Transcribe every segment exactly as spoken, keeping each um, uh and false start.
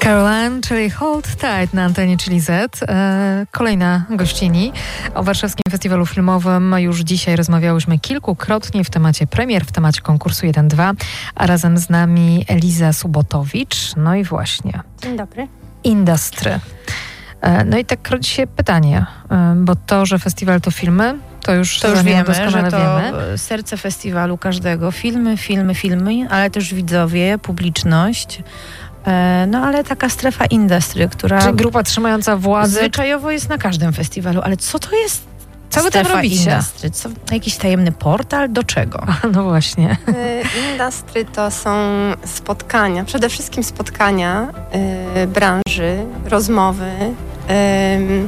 Caroline, czyli Hold Tight na antenie Chili Z. E, kolejna gościni. O warszawskim festiwalu filmowym już dzisiaj rozmawiałyśmy kilkukrotnie w temacie premier, w temacie konkursu jeden dwa, a razem z nami Eliza Subotowicz. No i właśnie. Dzień dobry. Industry. E, no i tak rodzi się pytanie, e, bo to, że festiwal to filmy, to już, to już wiemy, doskonale że to wiemy. serce festiwalu każdego. Filmy, filmy, filmy, ale też widzowie, publiczność. No ale taka strefa industry, która... Czyli grupa trzymająca władzy. Zwyczajowo jest na każdym festiwalu, ale co to jest co wy tam strefa robicie? Industry? Co, jakiś tajemny portal? Do czego? A, no właśnie. Industry to są spotkania, przede wszystkim spotkania y, branży, rozmowy y,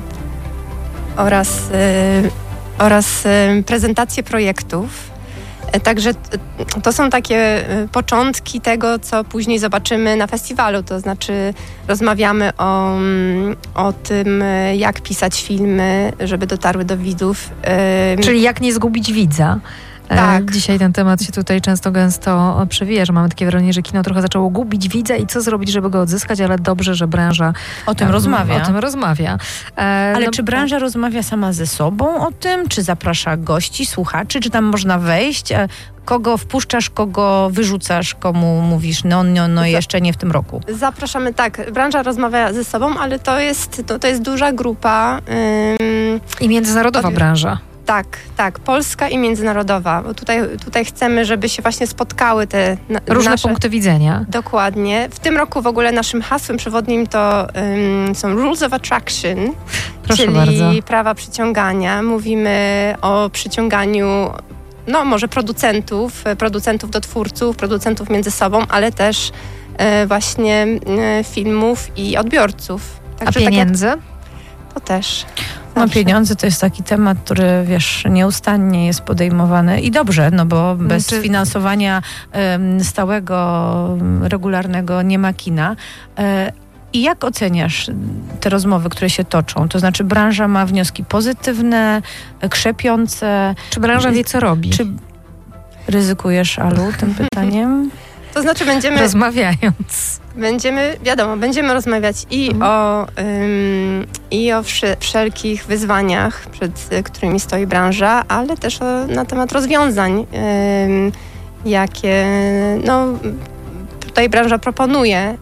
oraz, y, oraz y, prezentacje projektów. Także to są takie początki tego, co później zobaczymy na festiwalu. To znaczy rozmawiamy o, o tym, jak pisać filmy, żeby dotarły do widzów. Czyli jak nie zgubić widza. Tak. Dzisiaj ten temat się tutaj często gęsto przewija, że mamy takie wrażenie, że kino trochę zaczęło gubić widza i co zrobić, żeby go odzyskać, ale dobrze, że branża o tym um, rozmawia. O tym rozmawia. E, ale no, czy branża rozmawia sama ze sobą o tym? Czy zaprasza gości, słuchaczy? Czy tam można wejść? Kogo wpuszczasz, kogo wyrzucasz, komu mówisz, no, no, no jeszcze nie w tym roku? Zapraszamy, tak. Branża rozmawia ze sobą, ale to jest, to, to jest duża grupa. Ym, I międzynarodowa od... branża. Tak, tak, polska i międzynarodowa, bo tutaj, tutaj chcemy, żeby się właśnie spotkały te na, różne nasze, punkty widzenia. Dokładnie. W tym roku w ogóle naszym hasłem przewodnim to um, są Rules of Attraction, Proszę czyli bardzo. prawa przyciągania. Mówimy o przyciąganiu, no może producentów, producentów do twórców, producentów między sobą, ale też e, właśnie e, filmów i odbiorców. Także a pieniędzy? Tak jak, to też. No pieniądze to jest taki temat, który wiesz, nieustannie jest podejmowany i dobrze, no bo bez Czy... finansowania um, stałego, regularnego nie ma kina. E, I jak oceniasz te rozmowy, które się toczą? To znaczy branża ma wnioski pozytywne, krzepiące. Czy branża wie, co robi? Czy ryzykujesz, Alu, tym pytaniem? To znaczy będziemy... Rozmawiając. Będziemy, wiadomo, będziemy rozmawiać i mhm. o, ym, i o wszy, wszelkich wyzwaniach, przed którymi stoi branża, ale też o, na temat rozwiązań, ym, jakie no, tutaj branża proponuje.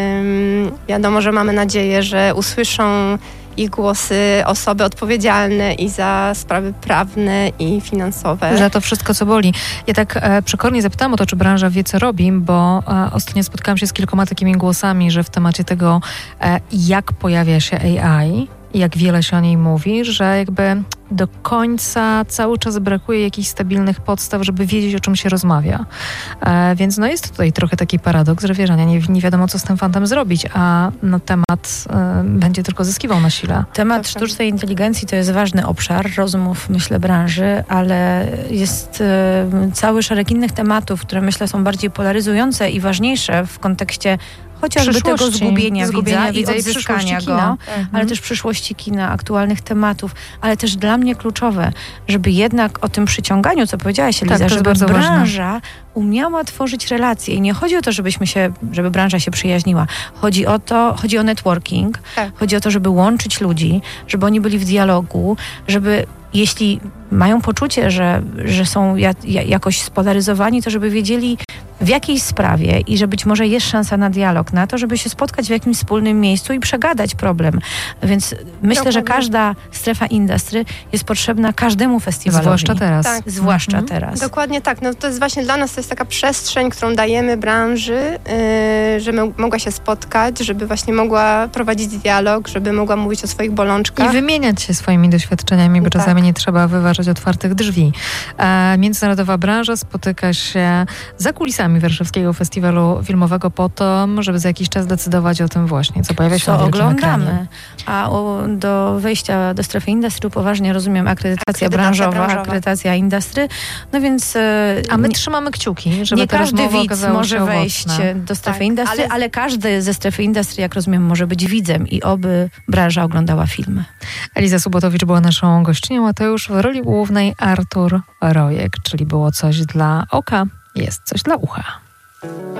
Ym, wiadomo, że mamy nadzieję, że usłyszą ich głosy osoby odpowiedzialne i za sprawy prawne i finansowe. Za to wszystko, co boli. Ja tak e, przekornie zapytałam o to, czy branża wie, co robi, bo e, ostatnio spotkałam się z kilkoma takimi głosami, że w temacie tego, e, jak pojawia się A I i jak wiele się o niej mówi, że jakby do końca cały czas brakuje jakichś stabilnych podstaw, żeby wiedzieć, o czym się rozmawia. E, więc no jest tutaj trochę taki paradoks, że wiesz, nie, nie wiadomo, co z tym fantem zrobić, a no, temat e, będzie tylko zyskiwał na sile. Temat sztucznej inteligencji to jest ważny obszar rozmów, myślę, branży, ale jest e, cały szereg innych tematów, które myślę są bardziej polaryzujące i ważniejsze w kontekście chociażby tego zgubienia, zgubienia widza, widza i odzyskania go, mhm. ale też przyszłości kina, aktualnych tematów, ale też dla mnie kluczowe, żeby jednak o tym przyciąganiu, co powiedziałaś, Eliza, tak, żeby branża ważne. umiała tworzyć relacje. I nie chodzi o to, żebyśmy się, żeby branża się przyjaźniła. Chodzi o to, chodzi o networking, tak. chodzi o to, żeby łączyć ludzi, żeby oni byli w dialogu, żeby jeśli mają poczucie, że, że są ja, ja, jakoś spolaryzowani, to żeby wiedzieli, w jakiej sprawie i że być może jest szansa na dialog, na to, żeby się spotkać w jakimś wspólnym miejscu i przegadać problem. Więc myślę, Dokładnie. że każda strefa industry jest potrzebna każdemu festiwalowi. Zwłaszcza teraz. Tak. Zwłaszcza mhm. teraz. Dokładnie tak. No to jest właśnie dla nas to jest taka przestrzeń, którą dajemy branży, yy, żeby mogła się spotkać, żeby właśnie mogła prowadzić dialog, żeby mogła mówić o swoich bolączkach. I wymieniać się swoimi doświadczeniami, bo tak. czasami nie trzeba wyważać otwartych drzwi. E, międzynarodowa branża spotyka się za kulisami warszawskiego festiwalu filmowego po to, żeby za jakiś czas decydować o tym właśnie, co pojawia się co na wielkim oglądamy. ekranie. A o, do wejścia do strefy industry poważnie rozumiem akredytacja, akredytacja branżowa, branżowa, akredytacja industry. No więc... A my nie, trzymamy kciuki, żeby nie ta każdy rozmowa widz okazała może się wejść owocna. do strefy tak, industry, ale... ale każdy ze strefy industry, jak rozumiem, może być widzem i oby branża oglądała filmy. Eliza Subotowicz była naszą gościnią, a to już w roli głównej Artur Rojek, czyli było coś dla oka, jest coś dla ucha.